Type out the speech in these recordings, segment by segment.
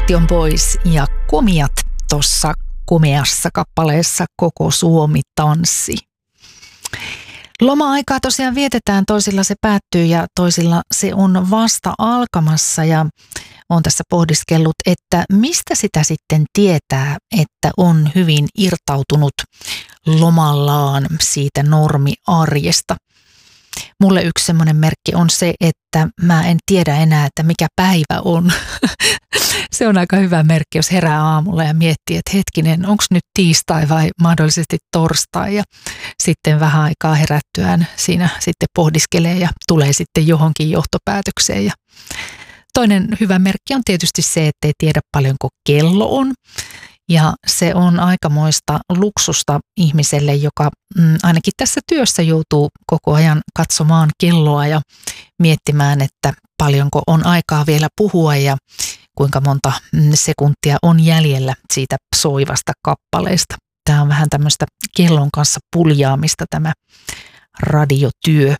Bastion Boys ja Komiat tuossa komeassa kappaleessa Koko Suomi tanssi. Loma-aikaa tosiaan vietetään, toisilla se päättyy ja toisilla se on vasta alkamassa ja olen tässä pohdiskellut, että mistä sitä sitten tietää, että on hyvin irtautunut lomallaan siitä normiarjesta. Mulle yksi semmoinen merkki on se, että mä en tiedä enää, että mikä päivä on. Se on aika hyvä merkki, jos herää aamulla ja miettii, että hetkinen, onko nyt tiistai vai mahdollisesti torstai. Ja sitten vähän aikaa herättyään siinä sitten pohdiskelee ja tulee sitten johonkin johtopäätökseen. Ja toinen hyvä merkki on tietysti se, että ei tiedä paljonko kello on. Ja se on aikamoista luksusta ihmiselle, joka ainakin tässä työssä joutuu koko ajan katsomaan kelloa ja miettimään, että paljonko on aikaa vielä puhua ja kuinka monta sekuntia on jäljellä siitä soivasta kappaleesta. Tämä on vähän tämmöistä kellon kanssa puljaamista tämä radiotyö.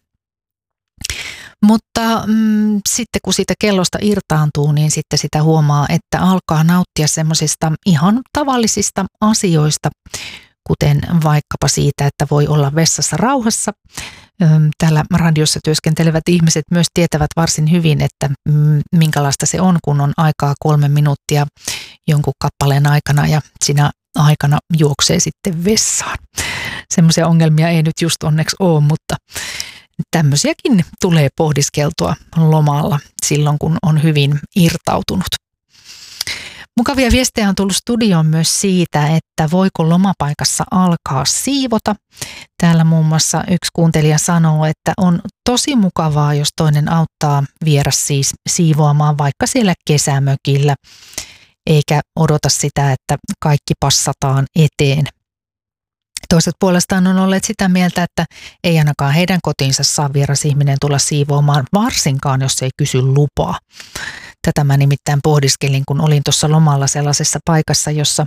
Mutta sitten kun siitä kellosta irtaantuu, niin sitten sitä huomaa, että alkaa nauttia semmoisista ihan tavallisista asioista, kuten vaikkapa siitä, että voi olla vessassa rauhassa. Täällä radiossa työskentelevät ihmiset myös tietävät varsin hyvin, että minkälaista se on, kun on aikaa 3 minuuttia jonkun kappaleen aikana ja siinä aikana juoksee sitten vessaan. Semmoisia ongelmia ei nyt just onneksi ole, mutta tämmöisiäkin tulee pohdiskeltua lomalla silloin, kun on hyvin irtautunut. Mukavia viestejä on tullut studioon myös siitä, että voiko lomapaikassa alkaa siivota. Täällä muun muassa yksi kuuntelija sanoo, että on tosi mukavaa, jos toinen auttaa vieras siis siivoamaan vaikka siellä kesämökillä, eikä odota sitä, että kaikki passataan eteen. Toiset puolestaan on olleet sitä mieltä, että ei ainakaan heidän kotiinsa saa vieras ihminen tulla siivoamaan, varsinkaan jos ei kysy lupaa. Tätä mä nimittäin pohdiskelin, kun olin tuossa lomalla sellaisessa paikassa, jossa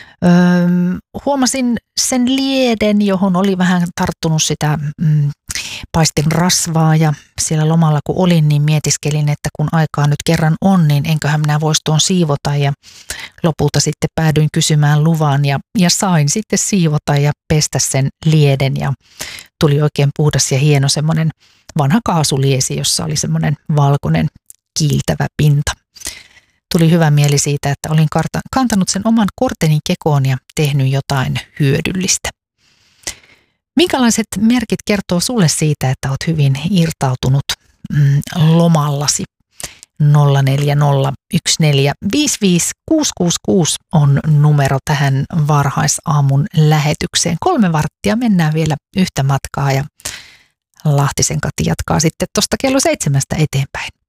huomasin sen lieden, johon oli vähän tarttunut sitä paistin rasvaa ja siellä lomalla kun olin, niin mietiskelin, että kun aikaa nyt kerran on, niin enköhän minä voisi tuon siivota ja lopulta sitten päädyin kysymään luvan ja sain sitten siivota ja pestä sen lieden ja tuli oikein puhdas ja hieno semmoinen vanha kaasuliesi, jossa oli semmoinen valkoinen kiiltävä pinta. Tuli hyvä mieli siitä, että olin kantanut sen oman korteni kekoon ja tehnyt jotain hyödyllistä. Minkälaiset merkit kertoo sulle siitä, että olet hyvin irtautunut lomallasi? 0401455666 on numero tähän varhaisaamun lähetykseen. 3 varttia mennään vielä yhtä matkaa ja Lahtisen Kati jatkaa sitten tuosta kello 7 eteenpäin.